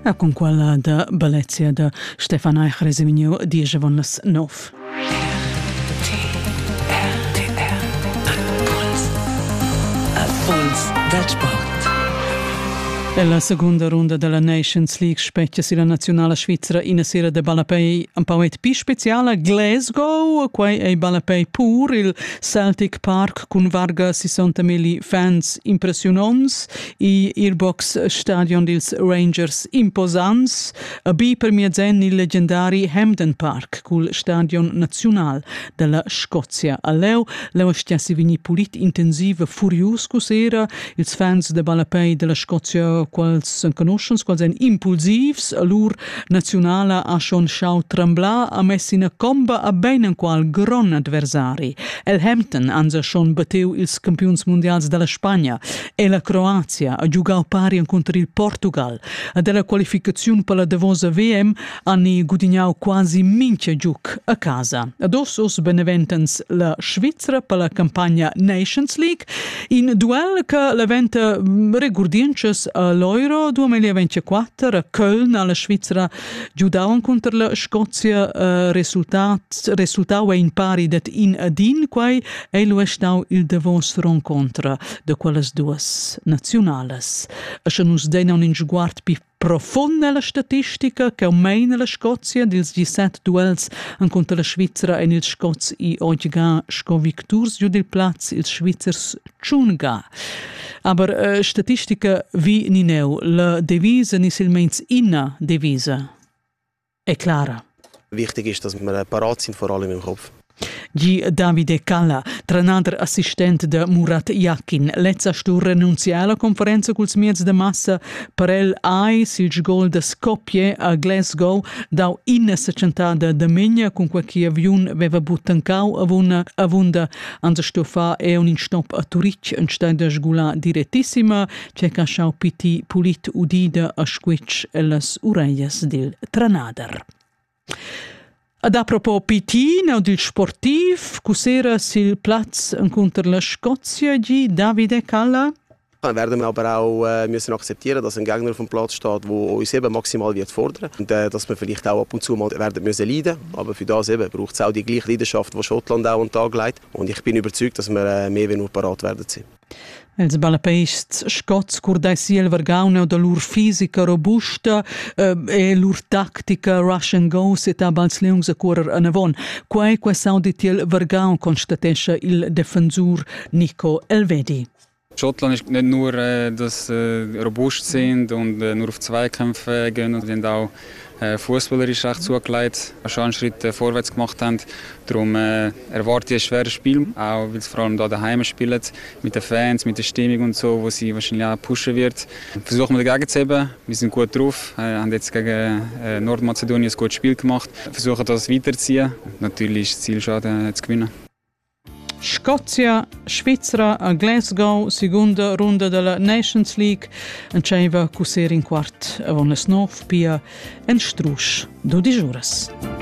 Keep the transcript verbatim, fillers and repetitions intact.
E con quella da Bellezia da Stefan Eich resimigneu diesche von las nov. E la seconda ronda della Nations League specchia si la nazionale svizzera in a sera de ballapei un pauet più speciale Glasgow, quai è ballapei pur il Celtic Park con varga sessantamila fans impressionants, i Airbox Stadion dels Rangers imposants, a bi per mezzen il leggendari Hampden Park col Stadion Nazional della Scozia. A leu, leu stia si vini pulit intensiva furius cosera, ils fans de ballapei della Scozia quals conoscens, quals en impulsivs, a lur nazionala ha schon schau trembla, a messi na comba a beinen qual gron adversari. El Hampton anza schon bateu ils campions mondials della Spagna e la Croazia a giugau pari contro il Portugal. A della qualificazione per la davosa V M hanno gudignau quasi mince giuc a casa. Ad ossos beneventens la Svizzera per la campagna Nations League in duel che l'eventa regurdiences a l'Euro duemilaventiquattro a Köln alla Svizzera giudavan contro la Scozia uh, resultat resultau in pari det in adin quai e lo estau il davos rencontra de quelles duas nazionales. A se nus dena un inguard pi profond nella statistica che aumenta nella Scozia dils diciassette duels contro la Svizzera e il Scoz i oggi sco victors giù del platz il Svizzers tschunga. Aber uh, statistica vi nineu, la devisa nisilmeins inna devisa è clara. Wichtig ist, dass wir parat sind, vor allem im Kopf. Gi Davide Calla, trenader assistent de Murat Yakin, lezza stu renunzia alla conferenza culs miez de massa per el ai sil gol de Skopje a Glasgow dau inna secentada de megna con quel che aviun veva buttancau avuna avunda anza stu fa e un instop a Turic en stai de sgula direttissima c'è ca schau piti pulit udida a squitch ellas ureias del trenader. Ad apropos P T, neu del sportiv, cusera sil Platz contro la Scozia, gi Davide Calla? Dann werden wir aber auch äh, müssen akzeptieren, dass ein Gegner auf dem Platz steht, der uns eben maximal wird fordern und äh, dass wir vielleicht auch ab und zu mal werden müssen leiden. Aber für das eben braucht es auch die gleiche Leidenschaft, die Schottland auch an den Tag legt. Und ich bin überzeugt, dass wir äh, mehr wie nur parat werden sind. Els ballapeists scots curdai sia il vergauneu da lur fisica robusta eh, e lur tactica rush and go se tabals leungs a curer a navon. Quai quai saudit il vergaun constatescha il defensur Nico Elvedi. Schottland ist nicht nur, äh, dass äh, robust sind und äh, nur auf Zweikämpfe gehen, und sind auch äh, fußballerisch recht zugelegt, schon einen Schritt äh, vorwärts gemacht haben. Darum äh, erwarte ich ein schweres Spiel, auch weil es vor allem hier daheim spielen, mit den Fans, mit der Stimmung und so, wo sie wahrscheinlich auch pushen wird. Versuchen wir dagegen zu haben. Wir sind gut drauf, äh, haben jetzt gegen äh, Nordmazedonien ein gutes Spiel gemacht. Versuchen das weiterzuziehen. Natürlich ist das Ziel schon, äh, zu gewinnen. Scozia, Svizzera a Glasgow, seconda ronda della Nations League, enceiva cusser in quart avon es nov pia en strusch dodici horas.